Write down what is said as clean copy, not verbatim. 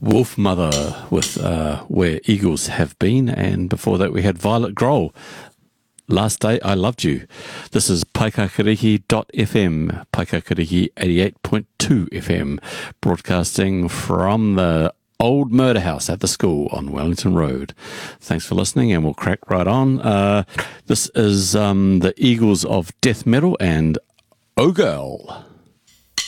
Wolf Mother with Where Eagles Have Been, and before that we had Violet Grohl, Last Day I Loved You. This is Paikakarihi.fm, Paikakarihi 88.2 FM, broadcasting from the old murder house at the school on Wellington Road. Thanks for listening, and we'll crack right on. This is the Eagles of Death Metal and Oh Girl.